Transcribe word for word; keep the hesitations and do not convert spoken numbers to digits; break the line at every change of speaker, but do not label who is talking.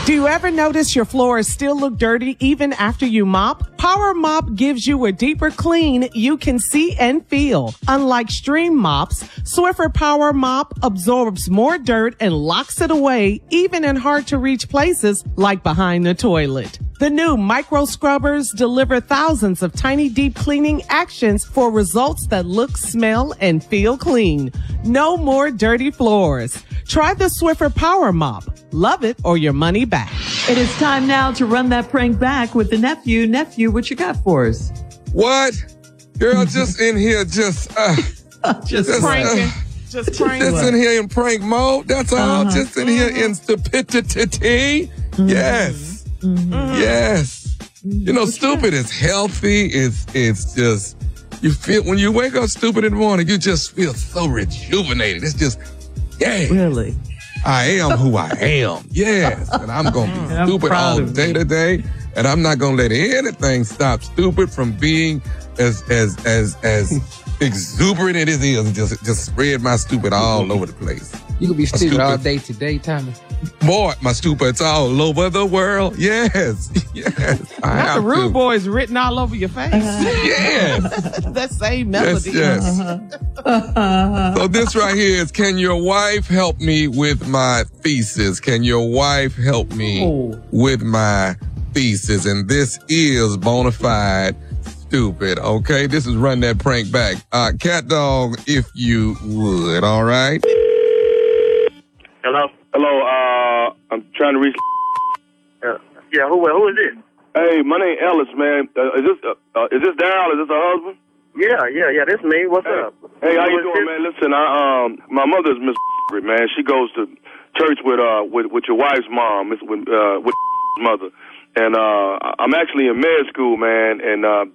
Do you ever notice your floors still look dirty even after you mop? Power Mop gives you a deeper clean you can see and feel. Unlike Stream mops, Swiffer Power Mop absorbs more dirt and locks it away, even in hard-to-reach places like behind the toilet. The new micro scrubbers deliver thousands of tiny deep cleaning actions for results that look, smell, and feel clean. No more dirty floors. Try the Swiffer Power Mop. Love it or your money back.
It is time now to run that prank back with the nephew. Nephew, what you got for us?
What? Girl, just in here, just, uh,
just,
just
Pranking.
uh,
Just pranking.
Just in here in prank mode. That's all.
Uh-huh.
Just in here in stupidity.
Mm-hmm.
Yes.
Mm-hmm.
Yes. You know, stupid is healthy. It's, it's just, you feel, when you wake up stupid in the morning, you just feel so rejuvenated. It's just, yeah.
Really?
I am who I am. Yes. And I'm going to be
I'm
stupid
proud
all
of
day
you.
today. And I'm not going to let anything stop stupid from being as, as, as, as exuberant as it is. Just, just spread my stupid all over the place.
You could be stupid,
stupid.
all day today, Tommy.
Boy, my stupid's all over the world. Yes. Yes. I
Not the
have
Rude
to.
Boys written all over your face.
Yes.
That same
Yes,
melody.
yes.
Uh-huh.
So this right here is, can your wife help me with my thesis? Can your wife help me
Oh.
with my thesis? And this is bona fide stupid, okay? This is Run That Prank Back. Uh, Cat Dog, if you would, all right?
Hello?
Hello, uh, I'm trying to reach.
Uh, yeah, who who is this?
Hey, my name Ellis, man. Uh, is this uh, uh, is this Daryl? Is this her husband?
Yeah, yeah, yeah, this me. What's
Hey,
up?
hey, how
Who
you
is
doing,
this?
man? Listen, I um, my mother's Miss man. She goes to church with uh with with your wife's mom, Miss with uh with mother, and uh I'm actually in med school, man, and uh.